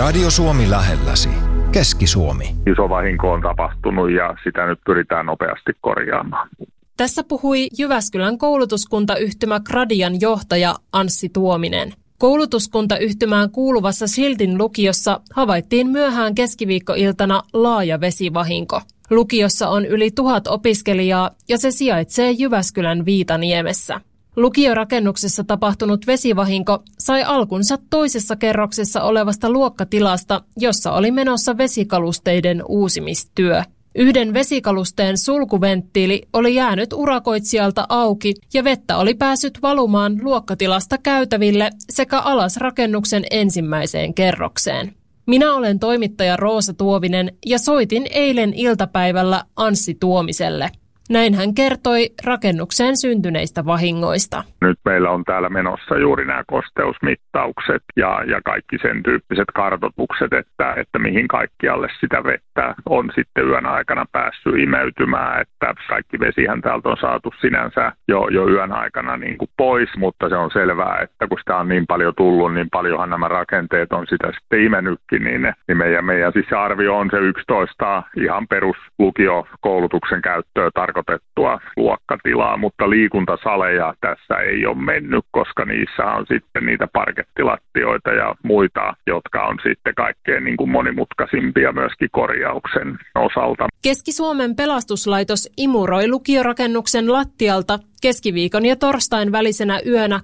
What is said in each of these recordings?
Radio Suomi lähelläsi. Keski-Suomi. Iso vahinko on tapahtunut ja sitä nyt pyritään nopeasti korjaamaan. Tässä puhui Jyväskylän koulutuskuntayhtymä Gradian johtaja Anssi Tuominen. Koulutuskuntayhtymään kuuluvassa Shiltin lukiossa havaittiin myöhään keskiviikkoiltana laaja vesivahinko. Lukiossa on yli 1000 opiskelijaa ja se sijaitsee Jyväskylän Viitaniemessä. Lukiorakennuksessa tapahtunut vesivahinko sai alkunsa toisessa kerroksessa olevasta luokkatilasta, jossa oli menossa vesikalusteiden uusimistyö. Yhden vesikalusteen sulkuventtiili oli jäänyt urakoitsijalta auki ja vettä oli päässyt valumaan luokkatilasta käytäville sekä alas rakennuksen ensimmäiseen kerrokseen. Minä olen toimittaja Roosa Tuovinen ja soitin eilen iltapäivällä Anssi Tuomiselle. Näin hän kertoi rakennukseen syntyneistä vahingoista. Nyt meillä on täällä menossa juuri nämä kosteusmittaukset ja kaikki sen tyyppiset kartoitukset, että mihin kaikkialle sitä vettä on sitten yön aikana päässyt imeytymään. Että kaikki vesihän täältä on saatu sinänsä jo yön aikana niin kuin pois, mutta se on selvää, että kun sitä on niin paljon tullut, niin paljonhan nämä rakenteet on sitä sitten imenytkin, niin meidän siis arvio on se 11 ihan peruslukiokoulutuksen käyttöön tarkoitettua luokkatilaa, mutta liikuntasaleja tässä ei ole mennyt, koska niissä on sitten niitä parkettilattioita ja muita, jotka on sitten kaikkein niin kuin monimutkaisimpia myöskin korjauksen osalta. Keski-Suomen pelastuslaitos imuroi lukiorakennuksen lattialta keskiviikon ja torstain välisenä yönä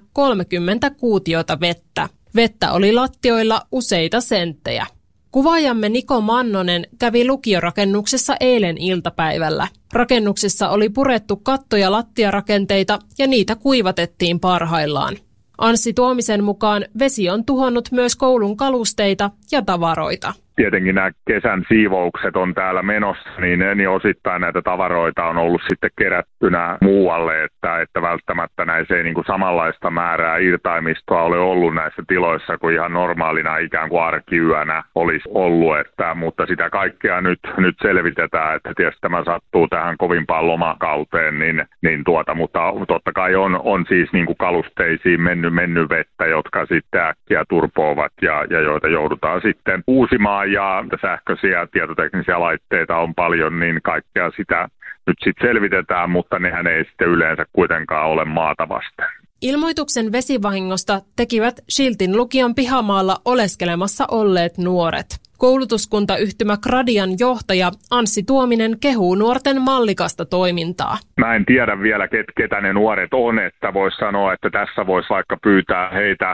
30 kuutiota vettä. Vettä oli lattioilla useita senttejä. Kuvaajamme Niko Mannonen kävi lukiorakennuksessa eilen iltapäivällä. Rakennuksessa oli purettu katto- ja lattiarakenteita ja niitä kuivatettiin parhaillaan. Anssi Tuomisen mukaan vesi on tuhonnut myös koulun kalusteita ja tavaroita. Tietenkin nämä kesän siivoukset on täällä menossa, niin osittain näitä tavaroita on ollut sitten kerättynä muualle, että välttämättä näissä ei niin kuin samanlaista määrää irtaimistoa ole ollut näissä tiloissa kuin ihan normaalina ikään kuin arkiyönä olisi ollut, mutta sitä kaikkea nyt selvitetään, että tietysti tämä sattuu tähän kovimpaan lomakauteen, mutta totta kai on siis niin kuin kalusteisiin mennyt vettä, jotka sitten äkkiä turpoavat ja joita joudutaan sitten uusimaan. Ja sähköisiä tietoteknisiä laitteita on paljon, niin kaikkea sitä nyt sitten selvitetään, mutta nehän ei sitten yleensä kuitenkaan ole maata vasten. Ilmoituksen vesivahingosta tekivät Shiltin lukion pihamaalla oleskelemassa olleet nuoret. Koulutuskuntayhtymä Gradian johtaja Anssi Tuominen kehuu nuorten mallikasta toimintaa. Mä en tiedä vielä, ketä ne nuoret on, että voisi sanoa, että tässä voisi vaikka pyytää heitä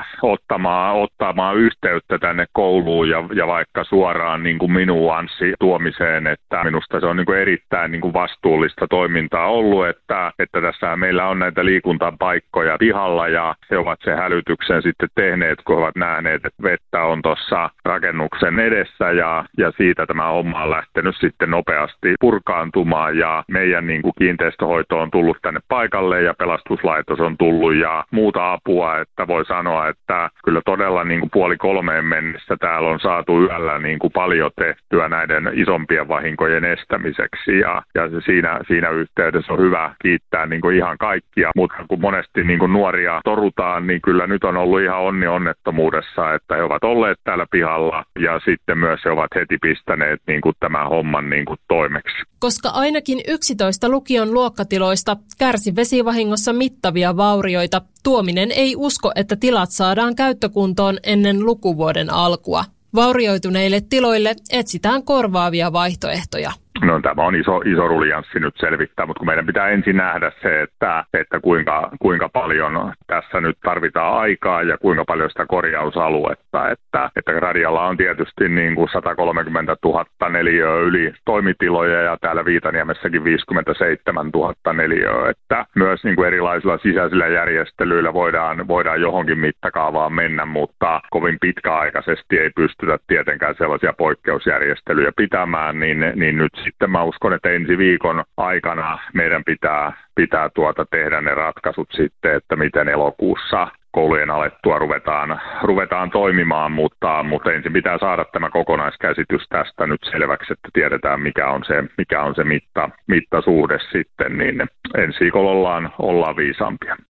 ottamaan yhteyttä tänne kouluun ja vaikka suoraan niin kuin minuun Anssi Tuomiseen, että minusta se on niin kuin erittäin niin kuin vastuullista toimintaa ollut, että tässä meillä on näitä liikuntapaikkoja pihalla ja he ovat sen hälytyksen sitten tehneet, kun ovat nähneet, että vettä on tuossa rakennuksen edessä. Ja siitä tämä homma on lähtenyt sitten nopeasti purkaantumaan ja meidän niin kuin kiinteistöhoito on tullut tänne paikalle ja pelastuslaitos on tullut ja muuta apua, että voi sanoa, että kyllä todella niin kuin 2:30 mennessä täällä on saatu yöllä niin kuin paljon tehtyä näiden isompien vahinkojen estämiseksi ja siinä yhteydessä on hyvä kiittää niin kuin ihan kaikkia, mutta kun monesti niin kuin nuoria torutaan, niin kyllä nyt on ollut ihan onnettomuudessa, että he ovat olleet täällä pihalla ja sitten myös he ovat heti pistäneet niin kuin tämän homman niin kuin toimeksi. Koska ainakin 11 lukion luokkatiloista kärsi vesivahingossa mittavia vaurioita, Tuominen ei usko, että tilat saadaan käyttökuntoon ennen lukuvuoden alkua. Vaurioituneille tiloille etsitään korvaavia vaihtoehtoja. No tämä on iso ruljanssi nyt selvittää, mutta kun meidän pitää ensin nähdä se, että kuinka paljon tässä nyt tarvitaan aikaa ja kuinka paljon sitä korjausaluetta. Että Gradialla on tietysti niin kuin 130 000 neliöä yli toimitiloja ja täällä Viitaniemessäkin 57 000 neliöä. Että myös niin kuin erilaisilla sisäisillä järjestelyillä voidaan johonkin mittakaavaan mennä, mutta kovin pitkäaikaisesti ei pystytä tietenkään sellaisia poikkeusjärjestelyjä pitämään, niin nyt sitten mä uskon, että ensi viikon aikana meidän pitää tehdä ne ratkaisut sitten, että miten elokuussa koulujen alettua ruvetaan toimimaan, mutta ensin pitää saada tämä kokonaiskäsitys tästä nyt selväksi, että tiedetään mikä on se mittasuhde sitten, niin ensi viikolla ollaan viisaampia.